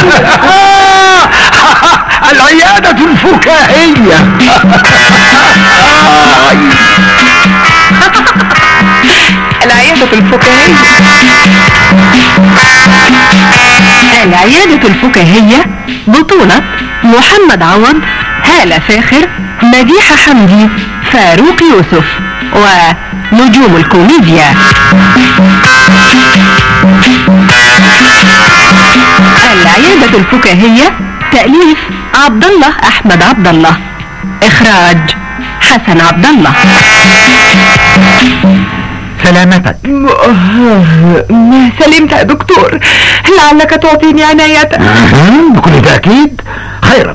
العيادة الفكاهية. العيادة الفكاهية. العيادة الفكاهية بطولة محمد عوض، هالة فاخر، مديحة حمدي، فاروق يوسف، ونجوم الكوميديا. العيادة الفكاهية تأليف عبد الله أحمد عبد الله، إخراج حسن عبد الله. سلامتك. سلمت يا دكتور، لعلك تعطيني عنايتك. بكل تأكيد خيرا.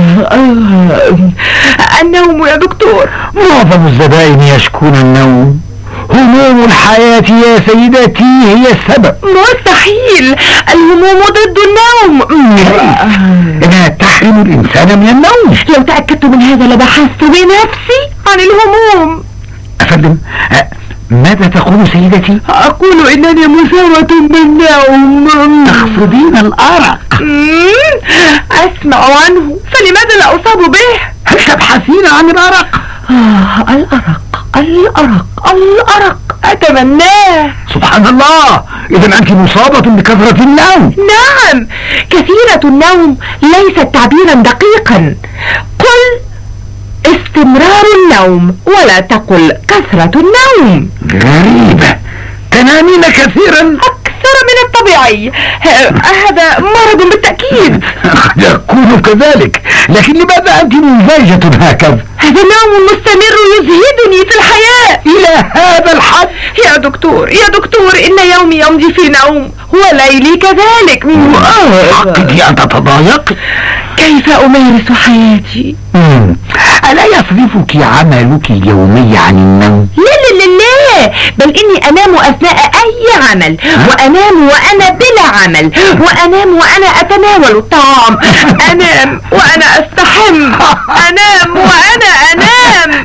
النوم يا دكتور. معظم الزبائن يشكون النوم. هموم الحياة يا سيدتي هي السبب. مستحيل، الهموم ضد النوم. إنها تحرم الإنسان من النوم. لو تأكدت من هذا لبحثت بنفسي عن الهموم. أفندم، ماذا تقول سيدتي؟ أقول إنني مساوة بالنوم. تقصدين الأرق؟ أسمع عنه، فلماذا لا أصاب به؟ هل تبحثين عن الأرق؟ الأرق الأرق الأرق أتمناه. سبحان الله، إذا أنت مصابة بكثرة النوم. نعم، كثيرة النوم ليست تعبيرا دقيقا. قل استمرار النوم ولا تقل كثرة النوم. غريبة، تنامين كثيرا أكثر من الطبيعي. هذا مرض بالتأكيد. قد يكون كذلك، لكن لماذا أنت مزعجة هكذا؟ هذا النوم المستمر يزهدني في الحياة إلى هذا الحد. يا دكتور يا دكتور، إن يومي يمضي في نوم وليلي كذلك. أعتقد أن تتضايق. كيف أمارس حياتي؟ ألا يصرفك عملك اليومي عن النوم؟ لا لا لا لا، بل إني أنام أثناء أي عمل، وأنام وأنا بلا عمل، وأنام وأنا أتناول الطعام، أنام وأنا أستحم، أنام وأنا أنام.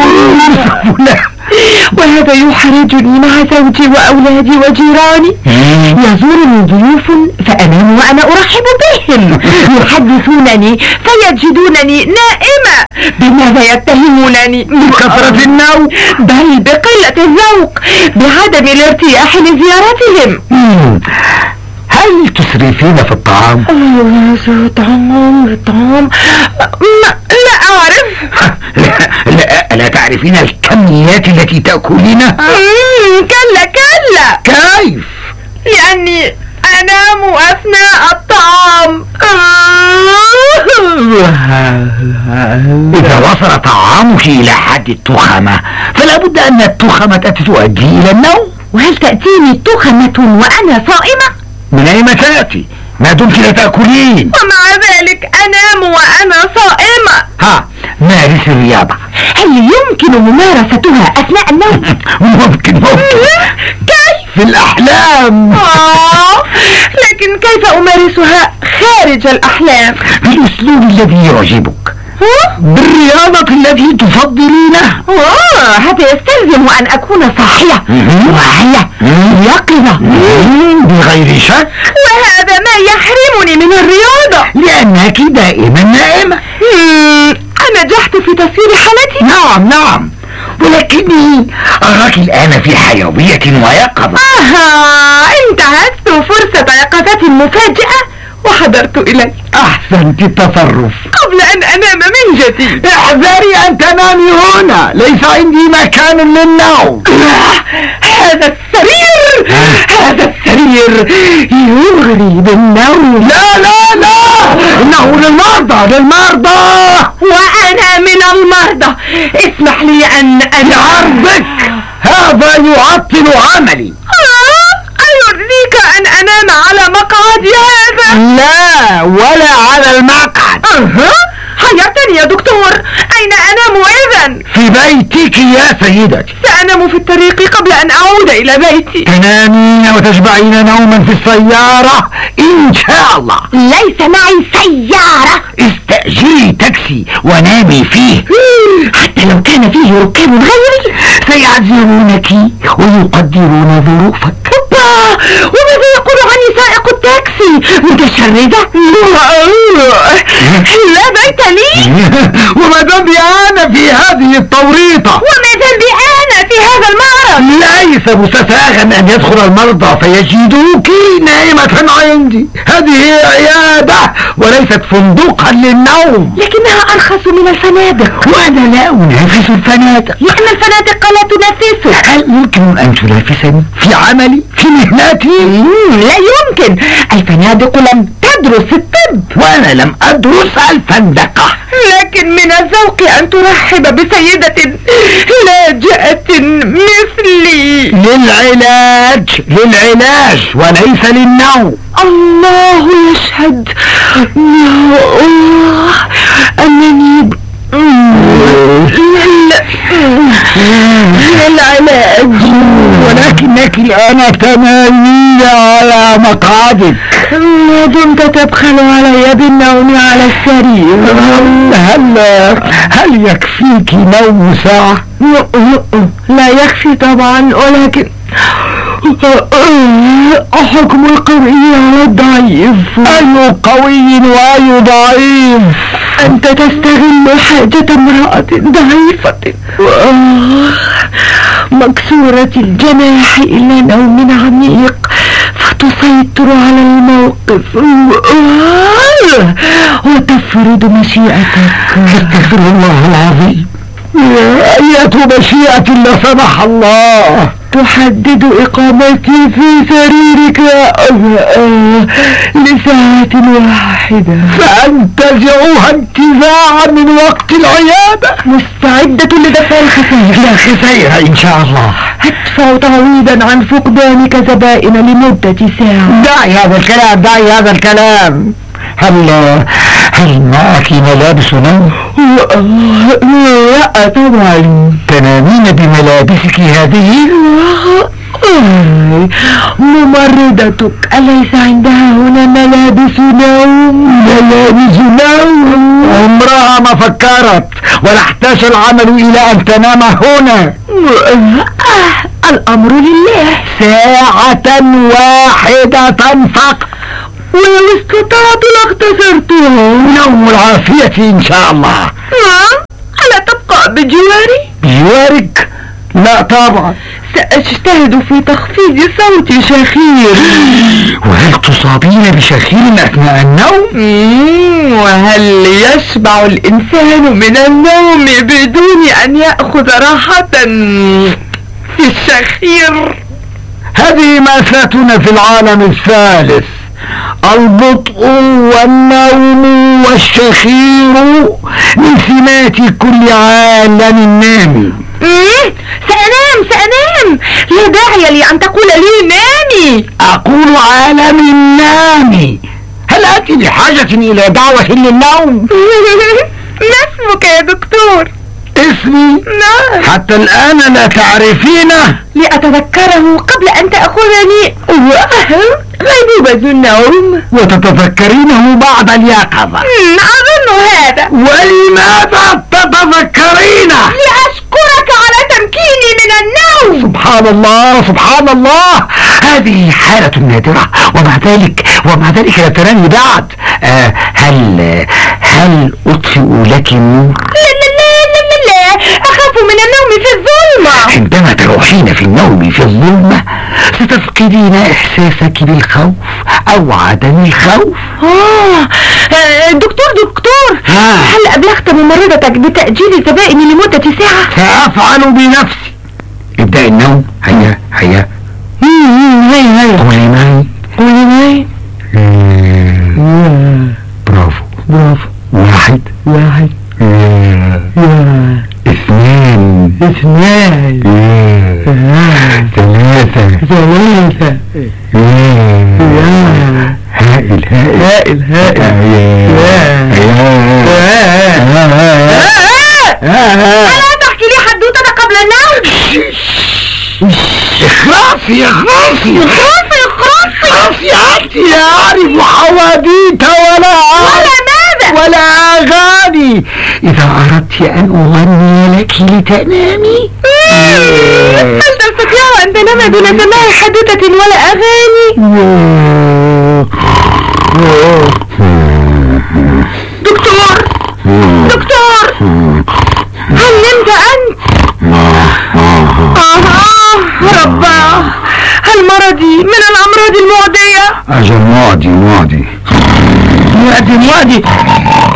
وهذا يحرجني مع زوجي وأولادي وجيراني. يزورني ضيوف فأنام وأنا أرحب بهم، يحدثونني فيجدونني نائمة. بماذا يتهمونني؟ بكثرة النوم، بل بقلة الذوق، بعدم الارتياح لزيارتهم. هل تسرفين في الطعام؟ طعام لا أعرف. لا تعرفين الكميات التي تأكلينها؟ كلا. كيف؟ لأني أنام أثناء الطعام. إذا وصل طعامك إلى حد التخمة فلا بد أن التخمة تؤدي إلى النوم. وهل تأتيني التخمة وأنا صائمة؟ من أين تأتي؟ ما دمت لا تأكلين. ومع ذلك أنام وأنا صائمة. مارس الرياضة. هل يمكن ممارستها أثناء النوم؟ ممكن. كيف؟ في الأحلام. لكن كيف أمارسها خارج الأحلام؟ بالأسلوب الذي يعجبك، بالرياضة التي تفضلينها. هذا يستلزم أن أكون صاحية واعية يقظة بغير شك. وهذا ما يحرمني من الرياضة، لأنك دائما نائمة. نجحت في تصوير حالتي. نعم، ولكني أراك الآن في حيوية ويقظة. انتهزت فرصة يقظة مفاجئة وحضرت إليك. أحسنت التصرف. قبل أن أنام من جديد. احذري أن تنامي هنا، ليس عندي مكان للنوم. هذا السرير يغري بالنوم. لا، إنه للمرضى. وأنا من المرضى. اسمح لي أن عرضك هذا يعطل عملي. أيرضيك أن أنام على مقعدي هذا؟ لا، ولا على المقعد. حيرتني يا دكتور، أين أنام إذن؟ في بيتك يا سيدتي. سأنام في الطريق قبل أن أعود إلى بيتي. تنامين وتشبعين نوما في السيارة إن شاء الله. ليس معي سيارة. استأجري تاكسي ونامي فيه. حتى لو كان فيه ركاب غيري سيعذرونك ويقدرون ظروفك. وماذا يقول عني سائق التاكسي؟ نفسي متشردة. لا بيت لي. وما ذنبي انا في هذه التوريطة؟ وما ذنبي انا في هذا المعرض؟ ليس مستساغا ان يدخل المرضى فيجدوك نائمة عندي. هذه عيادة وليست فندقا للنوم. لكنها ارخص من الفنادق. وانا لا انافس الفنادق، لان الفنادق لا تنافسك. هل يمكن ان تنافسني في عملي في مهنتي؟ لا يمكن. الفنادق لم تدرس الطب، وانا لم ادرس الفندقة. لكن من الذوق ان ترحب بسيدة لاجئة مثلي. للعلاج وليس للنوم. الله يشهد يا الله انني للعلاج. ولكنك الآن تنامين على مقعدك. ما دمت تبخل علي بالنوم على السرير. هل يكفيك نوم ساعة؟ لا يكفي طبعا، ولكن حكم القوي على الضعيف. أي قوي وأي ضعيف؟ أنت تستغل حاجة امرأة ضعيفة مكسورة الجناح إلى نوم عميق فتسيطر على الموقف وتفرض مشيئتك. استغفر الله العظيم. أية مشيئة لا سمح الله. تحدد إقامتي في سريرك لساعة واحدة، فأنتزعها انتزاعا من وقت العيادة. مستعدة لدفع الخسائر. لا خسائر إن شاء الله. أدفع تعويضا عن فقدانك زبائن لمدة ساعة. دعي هذا الكلام. هل معك ملابس نوم؟ لا طبعا. تنامين بملابسك هذه؟ ممرضتك أليس عندها هنا ملابس نوم؟ ملابس نوم؟ عمرها ما فكرت، ولا احتاج العمل إلى أن تنام هنا. الأمر لله. ساعة واحدة فقط، ولو استطعت لاختصرتها. نوم العافية إن شاء الله. ألا تبقى بجواري؟ بجوارك؟ لا طبعا. سأجتهد في تخفيض صوت شخير. وهل تصابين بشخير أثناء النوم؟ وهل يشبع الإنسان من النوم بدون أن يأخذ راحة في الشخير؟ هذه مأساتنا في العالم الثالث. البطء والنوم والشخير من سمات كل عالم نامي. سأنام. لا داعي لأن تقول لي نامي. أقول عالم نامي. هل أنت بحاجة إلى دعوة للنوم؟ ما اسمك يا دكتور؟ اسمي؟ نعم. حتى الآن لا تعرفينه؟ لأتذكره قبل أن تأخذني غيبوبة النوم. وتتذكرينه بعد اليقظة؟ أظن هذا. ولماذا تتذكرينه؟ لأشكرك على تمكيني من النوم. سبحان الله سبحان الله. هذه حالة نادرة، ومع ذلك لا تنامي بعد. هل أطفئ لك النور؟ لا، أخاف من النوم في الظلمة. عندما تروحين في النوم في الظلمة ستفقدين إحساسك بالخوف أو عدم الخوف. دكتور، هل أبلغت ممرضتك بتأجيل زبائني لمدة ساعة؟ سأفعل بنفسي. ابدأ النوم. هيا هيا. قولي معي. برافو. واحد. اثنين. ثلاثة. هائل. ألا تحكي لي حدوتة قبل النوم؟ اخرافي أنت لا أعرف حواديت ولا أغاني. إذا أردت أن أغني لك لتنامي. هل تستطيع أن تنام دون سماع حدوتة ولا أغاني؟ دكتور دكتور، هل نمت أنت؟ رباه، هل مرضي من الأمراض المعدية؟ أجل معدي.